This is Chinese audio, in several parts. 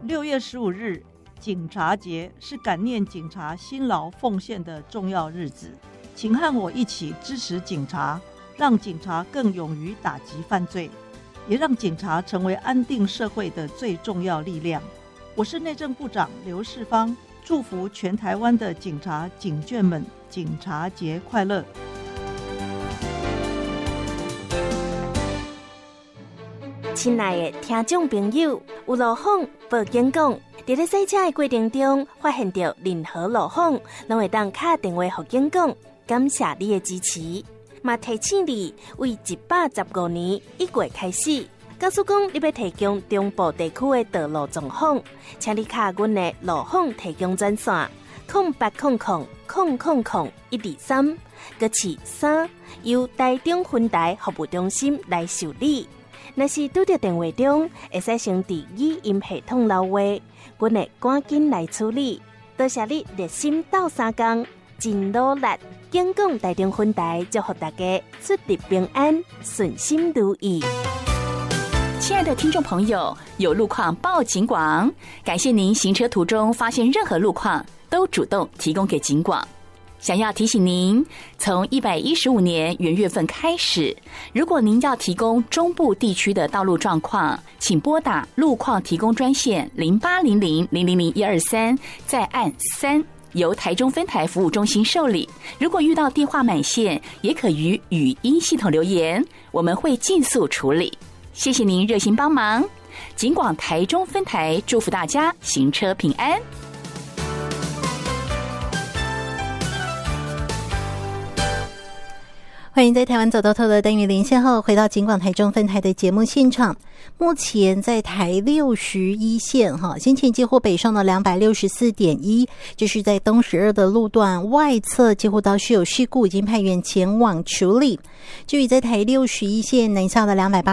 6月15日警察节是感念警察辛劳奉献的重要日子，请和我一起支持警察，让警察更勇于打击犯罪，也让警察成为安定社会的最重要力量。我是内政部长刘世芳，祝福全台湾的警察警眷们警察节快乐。 亲爱的听众朋友，有路况报警讲，在咧赛车的过程中发现到任何路况，拢会当打电话给警讲，感谢你的支持。嘛提醒你，为115年1月开始，假使讲你要提供中部地区的道路状况，请你卡阮的路况提供专线0800000123，搁是3，由台中分台服务中心来受理。若是拄到电话中，会使先伫语音系统留话，阮会赶紧来处理。多谢你热心斗3工，真努力。警广台中分台祝福大家出入平安，顺心如意。 亲爱的听众朋友，有路况报警广，感谢您行车途中发现任何路况都主动提供给警广。想要提醒您，从115年元月份开始，如果您要提供中部地区的道路状况，请拨打路况提供专线0800000123，再按3，由台中分台服务中心受理。如果遇到电话满线，也可于语音系统留言，我们会尽速处理。谢谢您热心帮忙，警广台中分台祝福大家行车平安。 欢迎在台湾走到透的单元连线后回到警广台中分台的节目现场。目前在台61线先前接获北上的 264.1， 就是在东12的路段外侧接获到是有事故，已经派员前往处理。至于在台61线南下的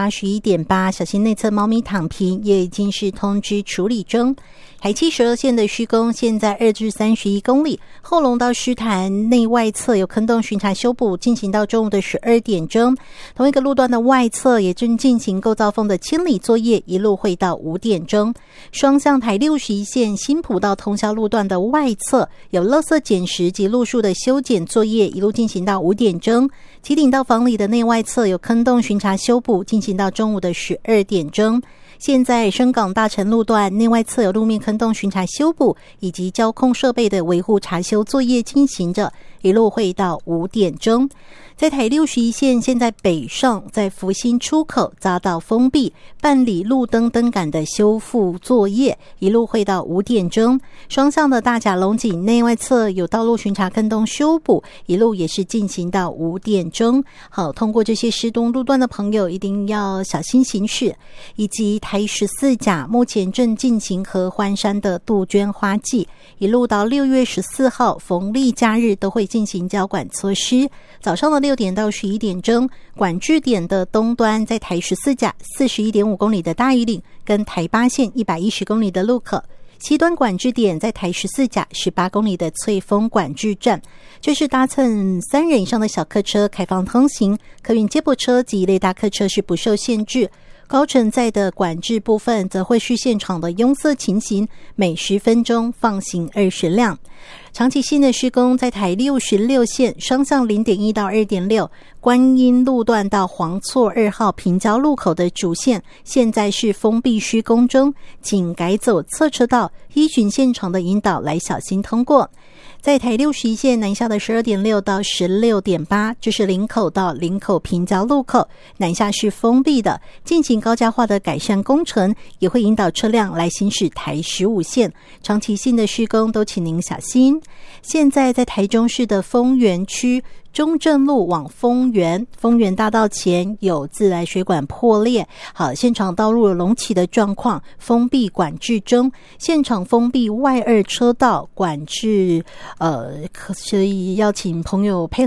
281.8， 小心内侧猫咪躺平，也已经是通知处理中。台72线的施工现在2至31公里，后龙到狮潭内外侧有坑洞巡查修补，进行到中午的12点钟。同一个路段的外侧也正进行构造缝的清理作业，一路会到5点钟。双向台61线新埔到通霄路段的外侧有垃圾捡拾及路树的修剪作业，一路进行到5点钟。旗顶到房里的内外侧有坑洞巡查修补，进行到中午的12点钟。现在深港大城路段内外侧有路面坑洞巡查修补以及交控设备的维护查修作业进行着，一路会到5点钟。在台61线现在北上，在福兴出口匝道封闭，办理路灯灯杆的修复作业，一路会到5点钟。双向的大甲龙井内外侧有道路巡查坑洞修补，一路也是进行到5点钟。好，通过这些施工路段的朋友一定要小心行驶。以及台14甲目前正进行合欢山的杜鹃花季，一路到6月14号逢例假日都会进行交管措施。早上的6点到11点钟，管制点的东端在台14甲 41.5 公里的大庾岭跟台8线110公里的路口，西端管制点在台14甲18公里的翠峰管制站，就是搭乘3人以上的小客车开放通行，客运接驳车及一类大客车是不受限制。高承载的管制部分则会是现场的拥塞情形，每10分钟放行20辆。长期性的施工在台66线双向 0.1 到 2.6 观音路段到黄厝2号平交路口的主线现在是封闭施工中，请改走侧车道，依循现场的引导来小心通过。在台61线南下的 12.6 到 16.8， 这是林口到林口平交路口，南下是封闭的，进行高架化的改善工程，也会引导车辆来行驶台15线，长期性的施工都请您小心。现在在台中市的丰原区中正路往丰原大道前有自来水管破裂，好，现场道路有隆起的状况，封闭管制中，现场封闭外2车道管制，所以要请朋友配